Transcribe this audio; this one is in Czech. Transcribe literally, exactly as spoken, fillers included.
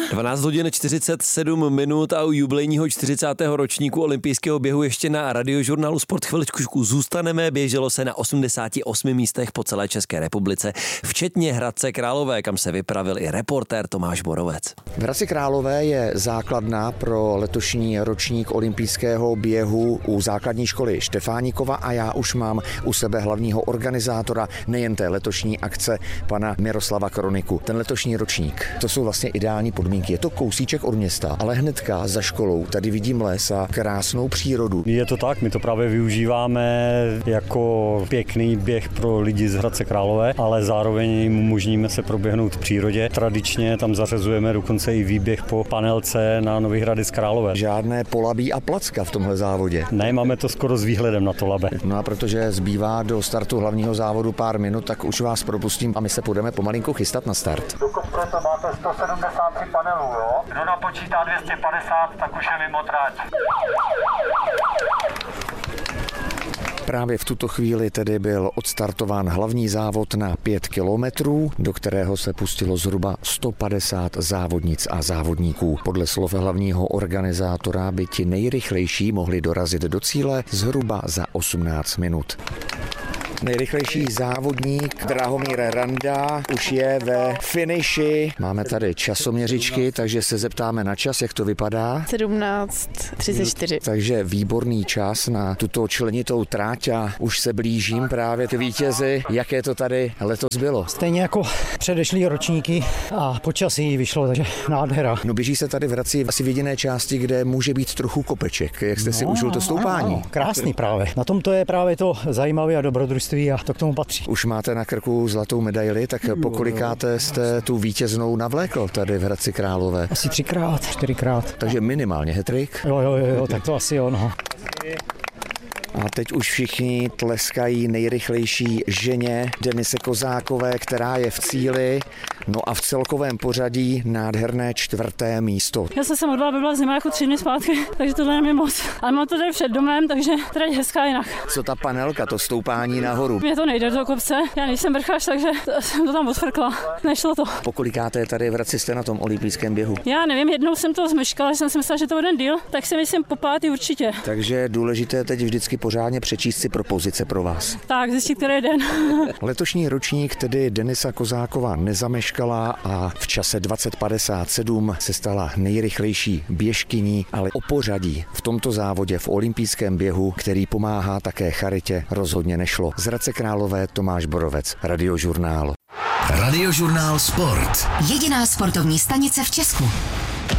dvanáct hodin čtyřicet sedm minut a u jubilejního čtyřicátého ročníku olympijského běhu ještě na Radiožurnálu Sport chviličku zůstaneme. Běželo se na osmdesáti osmi místech po celé České republice, včetně Hradce Králové, kam se vypravil i reportér Tomáš Borovec. V Hradci Králové je základna pro letošní ročník olympijského běhu u základní školy Štefánikova a já už mám u sebe hlavního organizátora nejen té letošní akce, pana Miroslava Kroniku. Ten letošní ročník, to jsou vlastně ideální podmínky. Je to kousíček od města, ale hnedka za školou tady vidím les a krásnou přírodu. Je to tak, my to právě využíváme jako pěkný běh pro lidi z Hradce Králové, ale zároveň jim umožníme se proběhnout v přírodě. Tradičně tam zařazujeme dokonce i výběh po panelce na Nový Hradec Králové. Žádné polabí a placka v tomhle závodě. Ne, máme to skoro s výhledem na to Labe. No a protože zbývá do startu hlavního závodu pár minut, tak už vás propustím a my se budeme pomalinku chystat na start. Do kopce to máte sto sedmdesát tři panelů, jo? Kdo napočítá dvě stě padesát, tak už je mimo trať. Právě v tuto chvíli tedy byl odstartován hlavní závod na pět kilometrů, do kterého se pustilo zhruba sto padesát závodnic a závodníků. Podle slov hlavního organizátora by ti nejrychlejší mohli dorazit do cíle zhruba za osmnáct minut. Nejrychlejší závodník Drahomír Randa už je ve finiši. Máme tady časoměřičky, takže se zeptáme na čas, jak to vypadá. sedmnáct třicet čtyři. Takže výborný čas na tuto členitou tráť a už se blížím právě k vítězi. Jaké to tady letos bylo? Stejně jako předešlý ročníky a počasí vyšlo, takže nádhera. No běží se tady v Hradci asi v jediné části, kde může být trochu kopeček. Jak jste no, si užil to stoupání? No, krásný právě. Na tom to je právě to zajímavé a dobrodružství a to k tomu patří. Už máte na krku zlatou medaili, tak pokolikáte jste tu vítěznou navlékl tady v Hradci Králové? Asi třikrát, čtyřikrát. Takže minimálně hat-trick? Jo, jo, jo, tak to asi jo, no. A teď už všichni tleskají nejrychlejší ženě Denise Kozákové, která je v cíli. No a v celkovém pořadí nádherné čtvrté místo. Já jsem se modlila, aby byla zima jako tři dny zpátky, takže tohle je mi moc. Ale mám to tady před domem, takže teda je hezká jinak. Co ta panelka, to stoupání nahoru? Mně to nejde do kopce, já nejsem vrchař, takže jsem to tam odfrkla. Nešlo to. Pokolikáte tady v Hradci jste na tom olympijském běhu? Já nevím, jednou jsem to zmeškala, že jsem si myslela, že to bude díl, tak si myslím po pátý určitě. Takže je důležité teď vždycky pořádně přečíst si propozice pro vás. Tak, zjistit, který je den. Letošní ročník tedy Denisa Kozáková nezameškala a v čase dvacet padesát sedm se stala nejrychlejší běžkyní, ale o pořadí v tomto závodě v olympijském běhu, který pomáhá také charitě, rozhodně nešlo. Z Hradce Králové Tomáš Borovec, Radiožurnál. Radiožurnál Sport. Jediná sportovní stanice v Česku.